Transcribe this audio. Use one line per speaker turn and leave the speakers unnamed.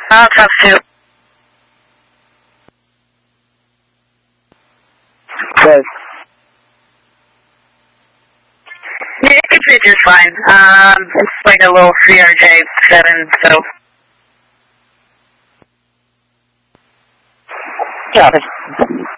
Tough two.
Good.
Yeah, it configures fine. It's like a little 3RJ7, so.
Got it.